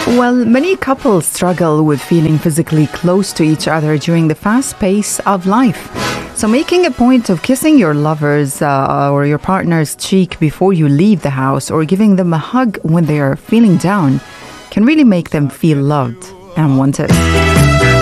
Well, many couples struggle with feeling physically close to each other during the fast pace of life. So, making a point of kissing your lover's or your partner's cheek before you leave the house or giving them a hug when they are feeling down can really make them feel loved and wanted.